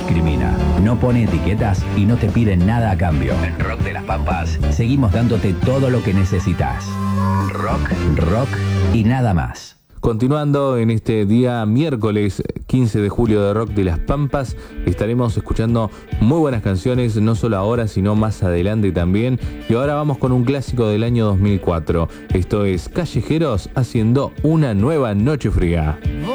discrimina, no pone etiquetas y no te pide nada a cambio. En Rock de las Pampas seguimos dándote todo lo que necesitas. Rock y nada más. Continuando en este día miércoles 15 de julio de Rock de las Pampas, estaremos escuchando muy buenas canciones, no solo ahora, sino más adelante también. Y ahora vamos con un clásico del año 2004. Esto es Callejeros haciendo Una Nueva Noche Fría.